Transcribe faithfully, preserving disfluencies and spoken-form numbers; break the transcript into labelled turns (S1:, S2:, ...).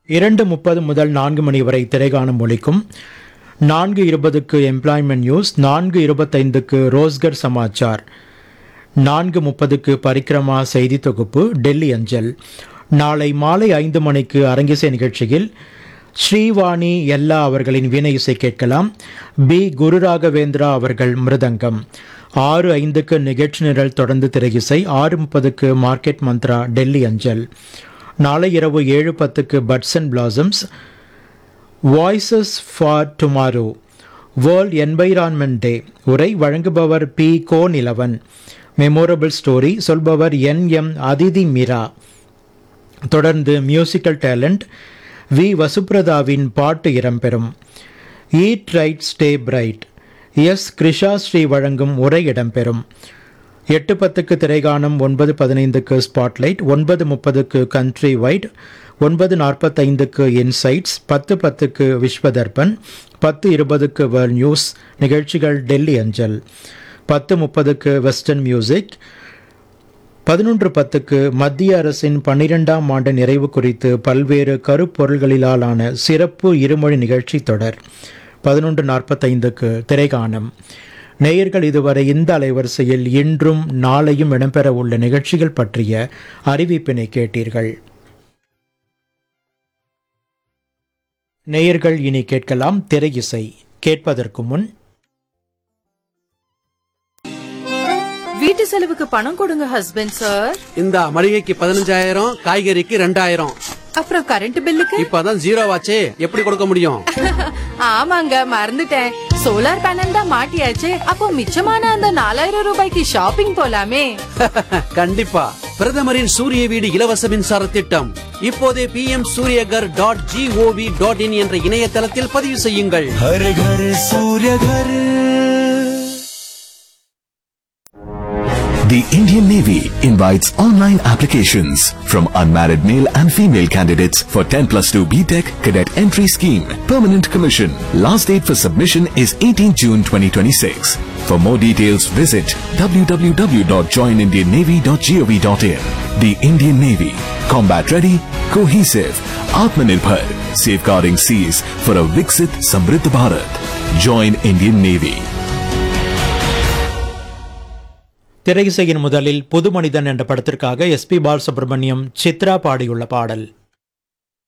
S1: இரண்டு முப்பது முதல் நான்கு மணி வரை திரைகாணும் ஒலிக்கும். நான்கு இருபதுக்கு எம்ப்ளாய்மெண்ட் நியூஸ், நான்கு இருபத்தைந்துக்கு ரோஸ்கர் சமாச்சார், நான்கு முப்பதுக்கு பரிக்கிரமா செய்தி தொகுப்பு டெல்லி அஞ்சல். நாளை மாலை ஐந்து மணிக்கு அரங்கிசை நிகழ்ச்சியில் ஸ்ரீவாணி எல்லா அவர்களின் வீணை இசை கேட்கலாம். பி குருராகவேந்திரா அவர்கள் மிருதங்கம். ஆறு ஐந்துக்கு நிகழ்ச்சி நிரல் தொடர்ந்து திரையிசை. ஆறு முப்பதுக்கு மார்க்கெட் மந்த்ரா டெல்லி அஞ்சல். நாளை இரவு ஏழு பத்துக்கு puts and blossoms, voices for tomorrow, world environment டே. உரை வழங்குபவர் B கோநிலவன். Memorable story சொல்பவர் N M Aditi Meera. தொடர்ந்து மியூசிக்கல் டேலண்ட் வி வசுப்ரதாவின் பாட்டு இடம்பெறும். Eat right stay bright S Krisha Sri வழங்கும் உரை இடம்பெறும். எட்டு பத்துக்கு திரைகானம், ஒன்பது பதினைந்துக்கு ஸ்பாட்லைட், ஒன்பது முப்பதுக்கு கண்ட்ரி வைட், ஒன்பது நாற்பத்தைந்துக்கு இன்சைட்ஸ், பத்து பத்துக்கு விஸ்வதர்பன், பத்து இருபதுக்கு வேர்ல்ட் நியூஸ் நிகழ்ச்சிகள் டெல்லி அஞ்சல், பத்து முப்பதுக்கு வெஸ்டர்ன் மியூசிக், பதினொன்று பத்துக்கு மத்திய அரசின் பன்னிரெண்டாம் ஆண்டு நிறைவு குறித்து பல்வேறு கருப்பொருள்களிலான சிறப்பு இருமொழி நிகழ்ச்சி தொடர், பதினொன்று நாற்பத்தைந்துக்கு திரைகானம். நேயர்கள் இதுவரை இந்த அலைவரிசையில் இன்றும் நாளையும் இடம்பெற உள்ள நிகழ்ச்சிகள் பற்றிய அறிவிப்பினை கேட்டீர்கள். நேயர்கள் இனி கேட்கலாம் திரை இசை. கேட்பதற்கு முன்
S2: வீட்டு செலவுக்கு பணம் கொடுங்க ஹஸ்பண்ட் சார்.
S3: இந்த மளிகைக்கு பதினஞ்சாயிரம், காய்கறிக்கு ரெண்டாயிரம்.
S2: அப்புறம் கரண்ட் பில்லுக்கு
S3: இப்பதான் ஜீரோ ஆச்சே, எப்படி கொடுக்க முடியும்?
S2: ஆமாங்க, மறந்துட்டேன். சோலார் பேனல் தான் மாட்டியாச்சு. அப்போ மிச்சமான அந்த நாலாயிரம் ரூபாய்க்கு ஷாப்பிங் போலாமே.
S3: கண்டிப்பா. பிரதமரின் சூரிய வீடு இலவச மின்சார திட்டம் இப்போதே B M Surya Ghar dot gov dot in என்ற இணையதளத்தில் பதிவு செய்யுங்கள்.
S4: हर घर सूर्य घर. The Indian Navy invites online applications from unmarried male and female candidates for ten plus two B Tech Cadet Entry Scheme, Permanent Commission. Last date for submission is eighteenth June twenty twenty-six. For more details, visit w w w dot join indian navy dot gov dot in. The Indian Navy, combat ready, cohesive, Atmanirbhar, safeguarding seas for a Viksit Samriddh Bharat. Join Indian Navy.
S1: திரையிசையின் முதலில் புது மனிதன் என்ற படத்திற்காக S B Balasubramaniam, Chitra பாடியுள்ள பாடல்.